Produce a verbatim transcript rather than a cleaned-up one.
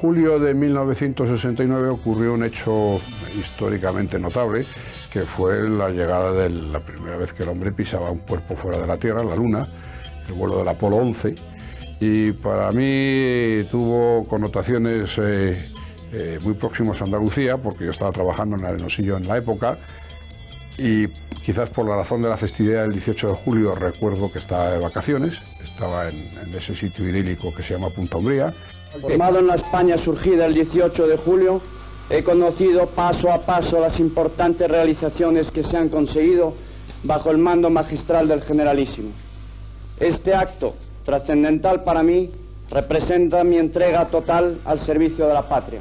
julio de mil novecientos sesenta y nueve ocurrió un hecho históricamente notable, que fue la llegada de la primera vez que el hombre pisaba un cuerpo fuera de la Tierra, la Luna, el vuelo del Apolo once, y para mí tuvo connotaciones eh, eh, muy próximas a Andalucía, porque yo estaba trabajando en Arenosillo en la época, y quizás por la razón de la festividad del dieciocho de julio recuerdo que estaba de vacaciones, estaba en, en ese sitio idílico que se llama Punta Umbría. Formado en la España surgida el dieciocho de julio, he conocido paso a paso las importantes realizaciones que se han conseguido bajo el mando magistral del Generalísimo. Este acto, trascendental para mí, representa mi entrega total al servicio de la patria.